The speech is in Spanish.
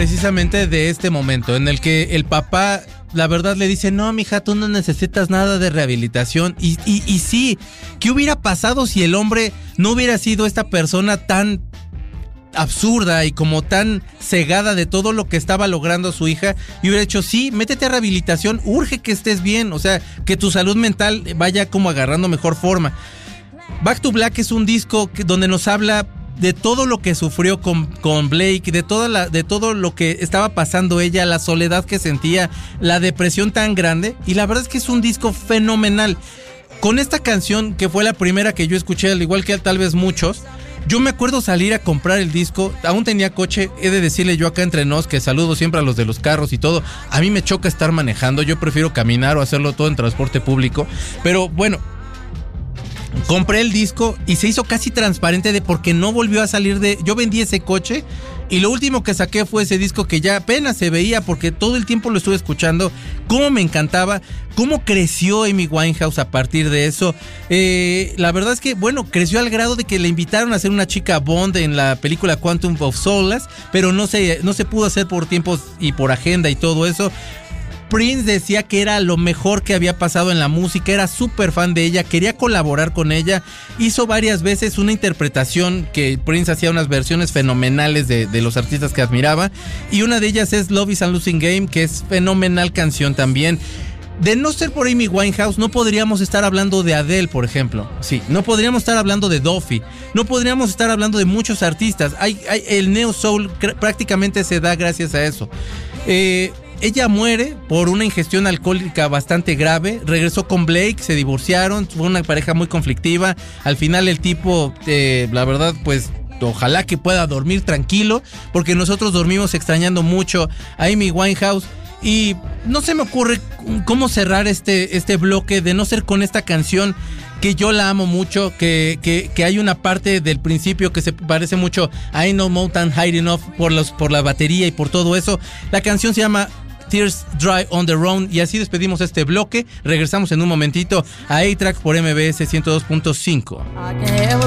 precisamente de este momento en el que el papá, la verdad, le dice: no, mija, tú no necesitas nada de rehabilitación. Y sí, ¿qué hubiera pasado si el hombre no hubiera sido esta persona tan absurda y como tan cegada de todo lo que estaba logrando su hija, y hubiera dicho: sí, métete a rehabilitación, urge que estés bien, o sea, que tu salud mental vaya como agarrando mejor forma? Back to Black es un disco donde nos habla de todo lo que sufrió con Blake, de todo lo que estaba pasando ella, la soledad que sentía, la depresión tan grande, y la verdad es que es un disco fenomenal. Con esta canción, que fue la primera que yo escuché, al igual que tal vez muchos, yo me acuerdo salir a comprar el disco, aún tenía coche, he de decirle yo acá entre nos, que saludo siempre a los de los carros y todo, a mí me choca estar manejando, yo prefiero caminar o hacerlo todo en transporte público, pero bueno, compré el disco y se hizo casi transparente porque no volvió a salir de... Yo vendí ese coche y lo último que saqué fue ese disco que ya apenas se veía porque todo el tiempo lo estuve escuchando. Cómo me encantaba, cómo creció Amy Winehouse a partir de eso. La verdad es que, bueno, creció al grado de que le invitaron a ser una chica Bond en la película Quantum of Solace, pero no se pudo hacer por tiempos y por agenda y todo eso. Prince decía que era lo mejor que había pasado en la música, era súper fan de ella, quería colaborar con ella, hizo varias veces una interpretación que Prince hacía unas versiones fenomenales de los artistas que admiraba, y una de ellas es Love is a Losing Game, que es fenomenal canción también. De no ser por Amy Winehouse, no podríamos estar hablando de Adele, por ejemplo. Sí, no podríamos estar hablando de Duffy, no podríamos estar hablando de muchos artistas. El Neo Soul prácticamente se da gracias a eso. Ella muere por una ingestión alcohólica bastante grave, regresó con Blake, se divorciaron, fue una pareja muy conflictiva. Al final el tipo, la verdad, pues ojalá que pueda dormir tranquilo, porque nosotros dormimos extrañando mucho a Amy Winehouse. Y no se me ocurre cómo cerrar este bloque de no ser con esta canción, que yo la amo mucho, que hay una parte del principio que se parece mucho a Ain't No Mountain High Enough por la batería y por todo eso. La canción se llama Tears Dry on the Road, y así despedimos este bloque. Regresamos en un momentito a A-Track por MBS 102.5.